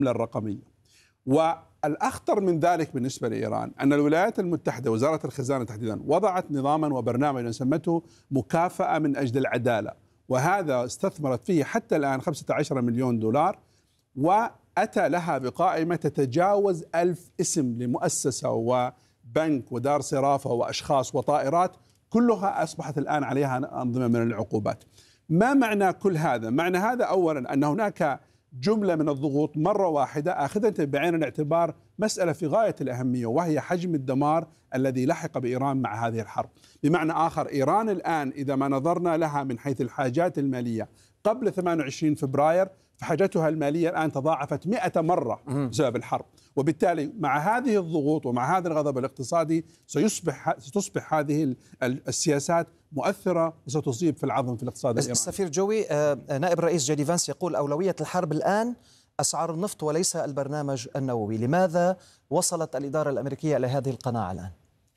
الرقمية. والأخطر من ذلك بالنسبة لإيران أن الولايات المتحدة وزارة الخزانة تحديدا وضعت نظاما وبرنامجا سمته مكافأة من أجل العدالة، وهذا استثمرت فيه حتى الآن 15 مليون دولار، وأتى لها بقائمة تتجاوز 1000 اسم لمؤسسة وبنك ودار صرافة وأشخاص وطائرات، كلها أصبحت الآن عليها أنظمة من العقوبات. ما معنى كل هذا؟ معنى هذا أولا أن هناك جملة من الضغوط مرة واحدة أخذت بعين الاعتبار مسألة في غاية الأهمية، وهي حجم الدمار الذي لحق بإيران مع هذه الحرب. بمعنى آخر، إيران الآن إذا ما نظرنا لها من حيث الحاجات المالية قبل 28 فبراير فحاجتها المالية الآن تضاعفت 100 مرة بسبب الحرب، وبالتالي مع هذه الضغوط ومع هذا الغضب الاقتصادي ستصبح هذه السياسات مؤثرة وستصيب في العظم في الاقتصاد الإيراني. السفير جوي، نائب الرئيس جي دي فانس يقول أولوية الحرب الآن أسعار النفط وليس البرنامج النووي. لماذا وصلت الإدارة الأمريكية إلى هذه القناعة الآن؟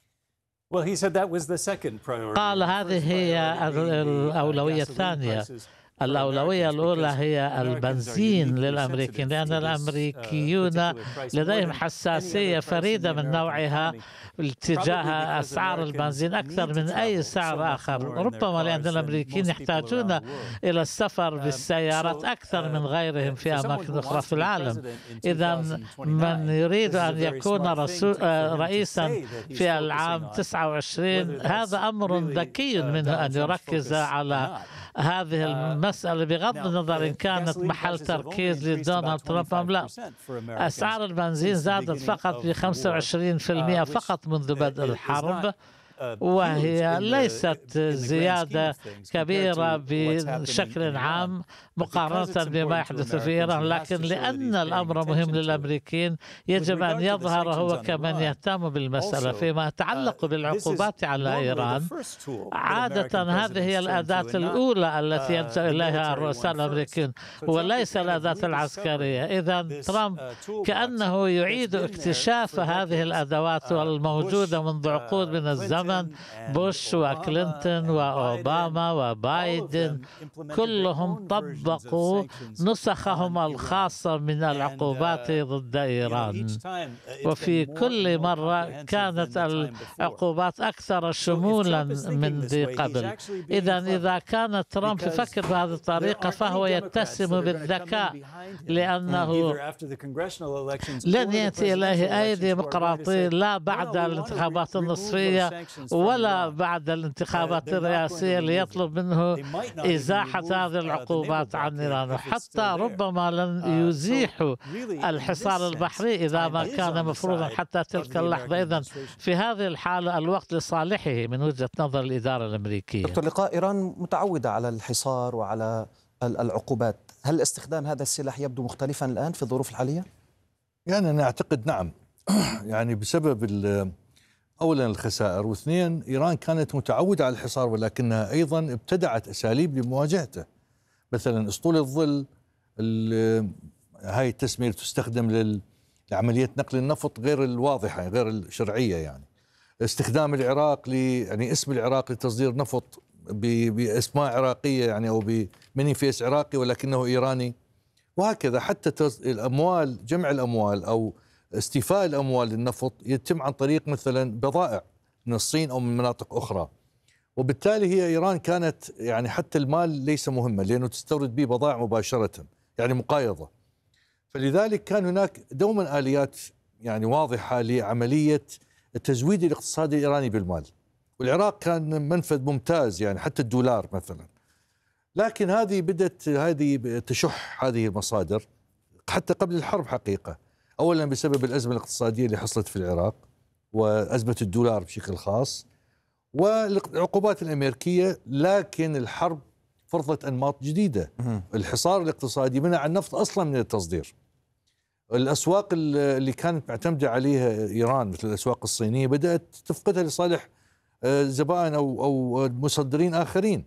قال هذه هي الأولوية الثانية. الأولوية الأولى هي البنزين للأمريكيين، لأن الأمريكيون لديهم حساسية فريدة من نوعها تجاه أسعار البنزين أكثر من أي سعر آخر، ربما لأن الأمريكيين يحتاجون إلى السفر بالسيارات أكثر من غيرهم في أماكن أخرى في العالم. إذا من يريد أن يكون رئيسا في العام 29 هذا أمر ذكي منه أن يركز على هذه المسألة بغض النظر إن كانت محل تركيز لدونالد ترامب أم لا. أسعار البنزين زادت فقط ب 25% فقط منذ بدء الحرب، وهي ليست زيادة كبيرة بشكل عام مقارنة بما يحدث في إيران، لكن لأن الأمر مهم للأمريكيين يجب أن يظهر هو كمن يهتم بالمسألة. فيما يتعلق بالعقوبات على إيران، عادة هذه هي الأداة الأولى التي يلجأ إليها الرؤساء الأمريكيين وليس الأداة العسكرية. إذا ترامب كأنه يعيد اكتشاف هذه الأدوات الموجودة منذ عقود من الزمن. بوش وكلينتون وأوباما وبايدن كلهم طبقوا نسخهم الخاصة من العقوبات ضد إيران، وفي كل مرة كانت العقوبات أكثر شمولا من ذي قبل. إذا كان ترامب يفكر بهذه الطريقة فهو يتسم بالذكاء، لأنه لن يأتي إليه أي ديمقراطي لا بعد الانتخابات النصفية ولا بعد الانتخابات الرئاسية ليطلب منه إزاحة هذه العقوبات عن إيران، وحتى ربما لن يزيحوا الحصار البحري إذا ما كان مفروضا حتى تلك اللحظة. إذن في هذه الحالة الوقت لصالحه من وجهة نظر الإدارة الأمريكية. دكتور لقاء، إيران متعودة على الحصار وعلى العقوبات، هل استخدام هذا السلاح يبدو مختلفا الآن في الظروف الحالية؟ يعني أنا أعتقد نعم. يعني بسبب أولا الخسائر، واثنين إيران كانت متعودة على الحصار ولكنها أيضا ابتدعت أساليب لمواجهته. مثلا أسطول الظل، هاي التسمية تستخدم لعملية نقل النفط غير الواضحة غير الشرعية، يعني استخدام العراق يعني اسم العراق لتصدير نفط بأسماء عراقية، يعني أو بمانيفيس عراقي ولكنه إيراني، وهكذا. حتى الأموال، جمع الأموال أو استيفاء الأموال للنفط يتم عن طريق مثلا بضائع من الصين أو من مناطق أخرى، وبالتالي هي إيران كانت يعني حتى المال ليس مهما لأنه تستورد به بضائع مباشرة، يعني مقايضة. فلذلك كان هناك دوما آليات يعني واضحة لعملية التزويد الاقتصادي الإيراني بالمال، والعراق كان منفذ ممتاز، يعني حتى الدولار مثلا. لكن هذه تشح هذه المصادر حتى قبل الحرب حقيقة، أولا بسبب الأزمة الاقتصادية اللي حصلت في العراق وأزمة الدولار بشكل خاص والعقوبات الأمريكية، لكن الحرب فرضت أنماط جديدة. الحصار الاقتصادي منع النفط أصلا من التصدير. الأسواق اللي كانت معتمدة عليها إيران مثل الأسواق الصينية بدأت تفقدها لصالح زبائن أو مصدرين آخرين.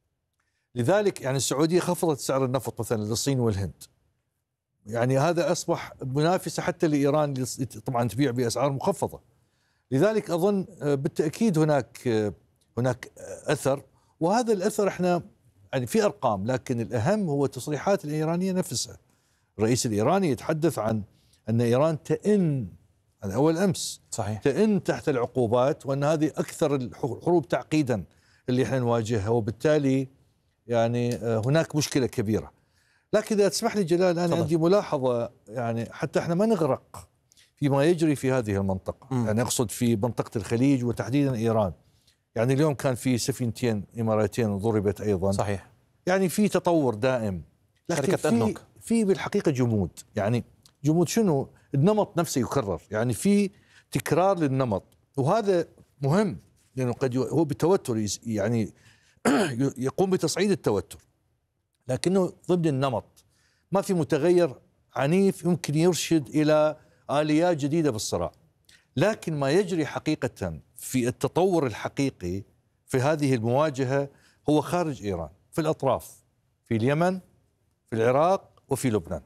لذلك يعني السعودية خفضت سعر النفط مثلا للصين والهند، يعني هذا أصبح منافسة حتى لإيران طبعا تبيع بأسعار مخفضة. لذلك أظن بالتأكيد هناك أثر، وهذا الأثر احنا يعني في أرقام، لكن الأهم هو تصريحات الإيرانية نفسها. الرئيس الإيراني يتحدث عن أن إيران تئن، هذا أول أمس، صحيح، تئن تحت العقوبات، وأن هذه أكثر الحروب تعقيدا اللي احنا نواجهها، وبالتالي يعني هناك مشكلة كبيرة. لكن إذا تسمح لي جلال، أنا عندي ملاحظة، يعني حتى احنا ما نغرق فيما يجري في هذه المنطقة، يعني أقصد في منطقة الخليج وتحديدا إيران. يعني اليوم كان في سفينتين إماراتيين ضربت أيضا، صحيح، يعني في تطور دائم، لكن في بالحقيقة جمود. يعني جمود شنو؟ النمط نفسه يكرر، يعني في تكرار للنمط، وهذا مهم لأنه قد هو بالتوتر يعني يقوم بتصعيد التوتر، لكنه ضمن النمط، ما في متغير عنيف يمكن يرشد إلى آليات جديدة بالصراع. لكن ما يجري حقيقة في التطور الحقيقي في هذه المواجهة هو خارج إيران، في الأطراف، في اليمن، في العراق، وفي لبنان.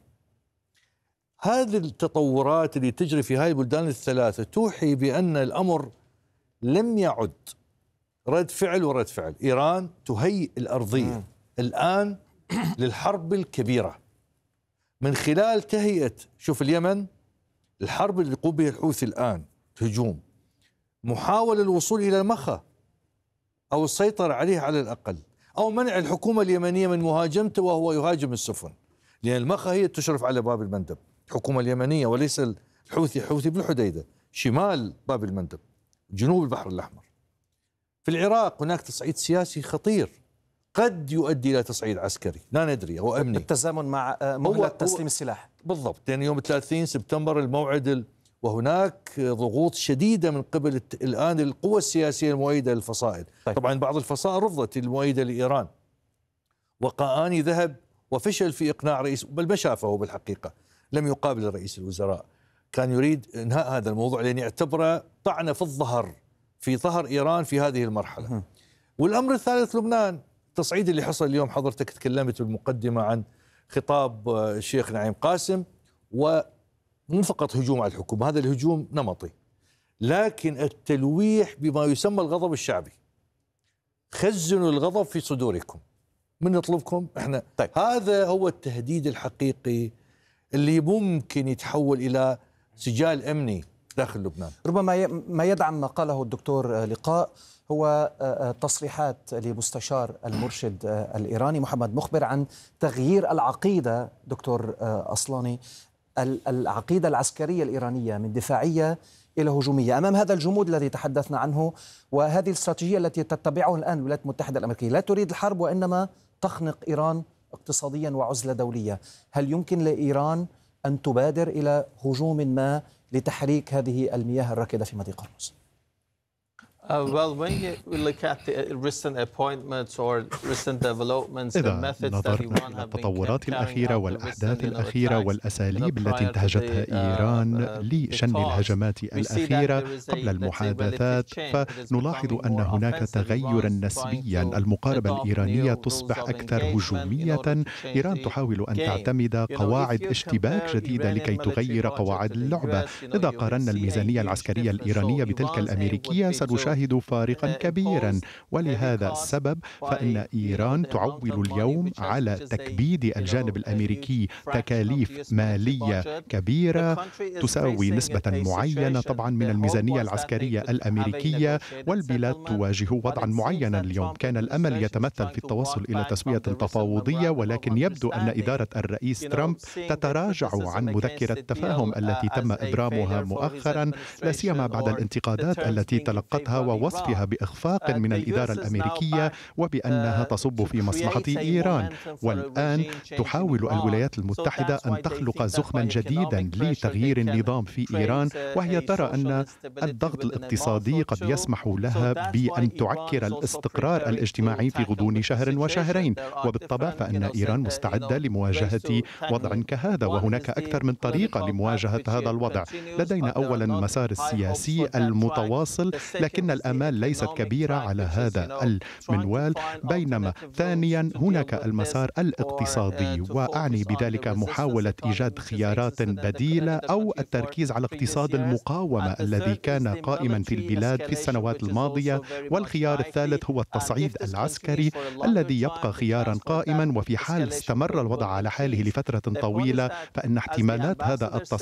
هذه التطورات اللي تجري في هذه البلدان الثلاثة توحي بأن الأمر لم يعد رد فعل ورد فعل. إيران تهيئ الأرضية الآن للحرب الكبيرة من خلال تهيئة، شوف اليمن، الحرب اللي يقوم بها الحوثي الآن، هجوم، محاولة الوصول إلى مخا أو السيطرة عليه على الأقل، أو منع الحكومة اليمنية من مهاجمته وهو يهاجم السفن، لأن المخا هي تشرف على باب المندب، الحكومة اليمنية وليس الحوثي بالحديدة شمال باب المندب جنوب البحر الأحمر. في العراق هناك تصعيد سياسي خطير قد يؤدي إلى تصعيد عسكري، لا ندري، أو أمني، بالتزامن مع مهلة تسليم السلاح. بالضبط، لأن يوم 30 سبتمبر الموعد، وهناك ضغوط شديدة من قبل الآن القوى السياسية المؤيدة للفصائل. طبعا بعض الفصائل رفضت المؤيدة لإيران، وقاآني ذهب وفشل في إقناع رئيس، بل ما شافه بالحقيقة، لم يقابل رئيس الوزراء، كان يريد إنهاء هذا الموضوع لأن يعتبره طعنة في الظهر، في ظهر إيران في هذه المرحلة. والأمر الثالث لبنان، التصعيد اللي حصل اليوم، حضرتك تكلمت بالمقدمة عن خطاب الشيخ نعيم قاسم، ومو فقط هجوم على الحكومة، هذا الهجوم نمطي، لكن التلويح بما يسمى الغضب الشعبي. خزنوا الغضب في صدوركم، من نطلبكم احنا. طيب. هذا هو التهديد الحقيقي اللي ممكن يتحول إلى سجال أمني داخل لبنان. ربما ما يدعم ما قاله الدكتور لقاء هو تصريحات لمستشار المرشد الإيراني محمد مخبر عن تغيير العقيدة، دكتور أصلاني، العقيدة العسكرية الإيرانية من دفاعية إلى هجومية أمام هذا الجمود الذي تحدثنا عنه، وهذه الاستراتيجية التي تتبعه الآن الولايات المتحدة الأمريكية. لا تريد الحرب وإنما تخنق إيران اقتصاديا وعزلة دولية. هل يمكن لإيران أن تبادر إلى هجوم ما لتحريك هذه المياه الراكدة في مضيق هرمز؟ إذا نظرنا إلى التطورات الأخيرة والأحداث الأخيرة والأساليب التي انتهجتها إيران لشن الهجمات الأخيرة قبل المحادثات، فنلاحظ أن هناك تغيرا نسبيا. المقاربة الإيرانية تصبح أكثر هجومية. إيران تحاول أن تعتمد قواعد اشتباك جديدة لكي تغير قواعد اللعبة. إذا قارنا الميزانية العسكرية الإيرانية بتلك الأمريكية سنشاهد فارقا كبيرا، ولهذا السبب فإن إيران تعول اليوم على تكبيد الجانب الأمريكي تكاليف مالية كبيرة تساوي نسبة معينة طبعا من الميزانية العسكرية الأمريكية، والبلاد تواجه وضعا معينا اليوم. كان الأمل يتمثل في التوصل إلى تسوية تفاوضية، ولكن يبدو أن إدارة الرئيس ترامب تتراجع عن مذكرة تفاهم التي تم إبرامها مؤخرا، لا سيما بعد الانتقادات التي تلقتها ووصفها بإخفاق من الإدارة الأمريكية وبأنها تصب في مصلحة إيران. والآن تحاول الولايات المتحدة أن تخلق زخما جديدا لتغيير النظام في إيران، وهي ترى أن الضغط الاقتصادي قد يسمح لها بأن تعكر الاستقرار الاجتماعي في غضون شهر وشهرين، وبالطبع فإن إيران مستعدة لمواجهة وضع كهذا، وهناك أكثر من طريقة لمواجهة هذا الوضع. لدينا أولا المسار السياسي المتواصل، لكن الآمال ليست كبيرة على هذا المنوال. بينما ثانيا هناك المسار الاقتصادي، وأعني بذلك محاولة إيجاد خيارات بديلة أو التركيز على اقتصاد المقاومة الذي كان قائما في البلاد في السنوات الماضية. والخيار الثالث هو التصعيد العسكري الذي يبقى خيارا قائما، وفي حال استمر الوضع على حاله لفترة طويلة فإن احتمالات هذا التصعيد